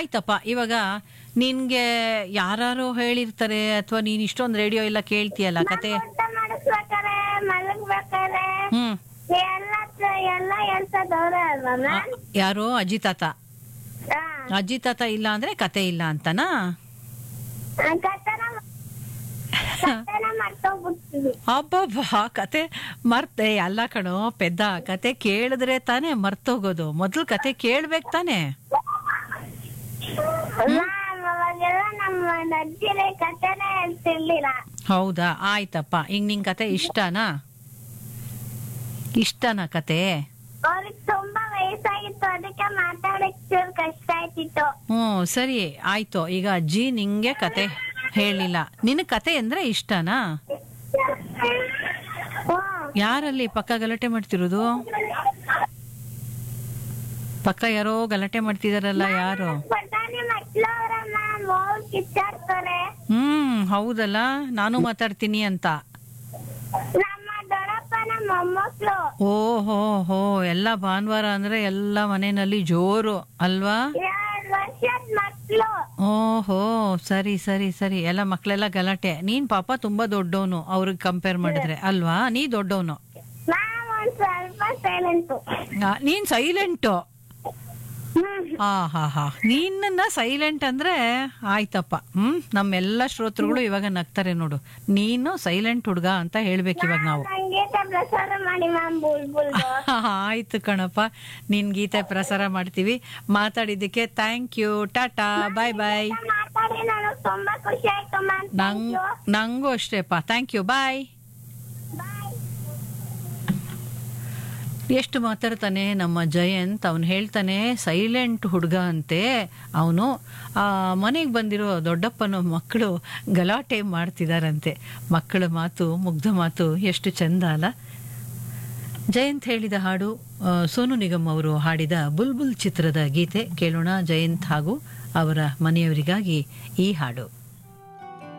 ಆಯ್ತಪ್ಪ. ಇವಾಗ ನಿನ್ಗೆ ಯಾರು ಹೇಳಿರ್ತಾರೆ ಅಥವಾ ನೀನ್ ಇಷ್ಟೊಂದು ರೇಡಿಯೋ ಎಲ್ಲ ಕೇಳ್ತೀಯಲ್ಲ ಕತೆ? ಊಟ ಮಾಡಿಸ್ಬೇಕಾರೆ ಮಲಗ್ಬೇಕಾರೆ ಹ್ಮ್. ಎಲ್ಲ ಹೇಳ್ತದವ್ರೆ ಅಲ್ವಾ ಮ್ಯಾಮ್? ಯಾರೋ ಅಜ್ಜಿ ತಾತ. ಅಜ್ಜಿ ತಾತ ಇಲ್ಲ ಅಂದ್ರೆ ಕತೆ ಇಲ್ಲ ಅಂತನಾ? ಕಥೆನ ಮರ್ತೋಗ್ಬಿಡ್ತೀವಿ. ಅಬ್ಬಬ್ಬಾ, ಕತೆ ಮರ್ತೆ ಅಲ್ಲ ಕಣೋ ಪೆದ್ದ. ಕತೆ ಕೇಳಿದ್ರೆ ತಾನೇ ಮರ್ತೋಗೋದು. ಮೊದ್ಲು ಕತೆ ಕೇಳ್ಬೇಕು ತಾನೆ. ಮ್ಯಾಮ್ ಅವಾಗೆಲ್ಲ ನಮ್ಮ ಅಜ್ಜಿರೇ ಕಥೆನೇ ಹೇಳ್ತಿರ್ಲಿಲ್ಲ. ಹೌದಾ, ಆಯ್ತಪ್ಪ. ಈಗ ನಿಂಗ್ ಕತೆ ಇಷ್ಟನಾ ಕತೆ? ಅವ್ರಿಗೆ ತುಂಬಾ ವಯಸ್ಸಾಗಿತ್ತು, ಅದಕ್ಕೆ ಮಾತಾಡಕ್ ಚೂರು ಕಷ್ಟ ಆಯ್ತಿತ್ತು. ಸರಿ ಆಯ್ತು. ಈಗ ಅಜ್ಜಿ ನಿಂಗೆ ಕತೆ ಹೇಳಿಲ್ಲ, ನಿನ್ ಕತೆ ಅಂದ್ರೆ ಇಷ್ಟನಾ? ಯಾರಲ್ಲಿ ಪಕ್ಕ ಗಲಾಟೆ ಮಾಡ್ತಿರೋದು? ಪಕ್ಕ ಯಾರೋ ಗಲಾಟೆ ಮಾಡ್ತಿದಾರಲ್ಲ, ಯಾರು? ಹೌದಲ್ಲ, ನಾನು ಮಾತಾಡ್ತೀನಿ ಅಂತ. ಓಹೋ ಹೋ, ಎಲ್ಲ ಭಾನುವಾರ ಅಂದ್ರೆ ಎಲ್ಲ ಮನೆಯಲ್ಲಿ ಜೋರು ಅಲ್ವಾ? ಓಹೋ, ಸರಿ ಸರಿ ಸರಿ. ಎಲ್ಲ ಮಕ್ಳೆಲ್ಲ ಗಲಾಟೆ. ನೀನ್ ಪಾಪ ತುಂಬಾ ದೊಡ್ಡವನು ಅವ್ರಿಗೆ ಕಂಪೇರ್ ಮಾಡಿದ್ರೆ ಅಲ್ವಾ? ನೀ ದೊಡ್ಡವನು, ನೀನ್ ಸೈಲೆಂಟು. ಹಾ, ನೀನನ್ನ ಸೈಲೆಂಟ್ ಅಂದ್ರೆ ಆಯ್ತಪ್ಪ. ನಮ್ಮೆಲ್ಲ ಶ್ರೋತೃಗಳು ಇವಾಗ ನಗ್ತಾರೆ ನೋಡು. ನೀನು ಸೈಲೆಂಟ್ ಹುಡ್ಗ ಅಂತ ಹೇಳ್ಬೇಕು ಇವಾಗ ನಾವು. ಆಯ್ತು ಕಣಪ್ಪ, ನಿನ್ ಗೀತೆ ಪ್ರಸಾರ ಮಾಡ್ತೀವಿ. ಮಾತಾಡಿದ್ದಕ್ಕೆ ಥ್ಯಾಂಕ್ ಯು. ಟಾಟಾ, ಬಾಯ್ ಬಾಯ್. ನಂಗೂ ಅಷ್ಟೇಪ್ಪ. ಥ್ಯಾಂಕ್ ಯು, ಬಾಯ್. ಎಷ್ಟು ಮಾತಾಡ್ತಾನೆ ನಮ್ಮ ಜಯಂತ್. ಅವನು ಹೇಳ್ತಾನೆ ಸೈಲೆಂಟ್ ಹುಡುಗ ಅಂತೆ ಅವನು. ಮನೆಗೆ ಬಂದಿರೋ ದೊಡ್ಡಪ್ಪನ ಮಕ್ಕಳು ಗಲಾಟೆ ಮಾಡ್ತಿದಾರಂತೆ. ಮಕ್ಕಳ ಮಾತು, ಮುಗ್ಧ ಮಾತು ಎಷ್ಟು ಚಂದ ಅಲ್ಲ. ಜಯಂತ್ ಹೇಳಿದ ಹಾಡು ಸೋನು ನಿಗಮ್ ಅವರು ಹಾಡಿದ ಬುಲ್ಬುಲ್ ಚಿತ್ರದ ಗೀತೆ ಕೇಳೋಣ. ಜಯಂತ್ ಹಾಗೂ ಅವರ ಮನೆಯವರಿಗಾಗಿ ಈ ಹಾಡು.